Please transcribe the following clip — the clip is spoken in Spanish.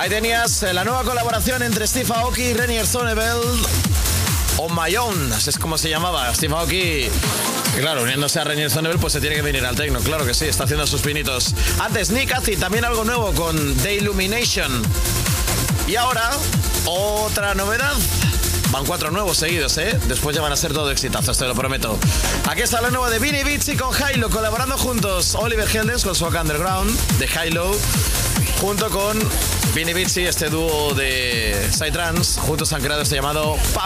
Ahí tenías la nueva colaboración entre Steve Aoki y Reinier Zonneveld. On My Own, así es como se llamaba. Steve Aoki, que claro, uniéndose a Reinier Zonneveld, pues se tiene que venir al techno. Claro que sí, está haciendo sus pinitos. Antes Nick Acid, también algo nuevo con The Illumination. Y ahora, otra novedad. Van 4 nuevos seguidos, ¿eh? Después ya van a ser todo exitazos, te lo prometo. Aquí está lo nuevo de Vinny Vici con Hi-Lo, colaborando juntos. Oliver Heldens con su Underground de Hi-Lo, junto con Vinny Vici, este dúo de Psytrance. Juntos han creado este llamado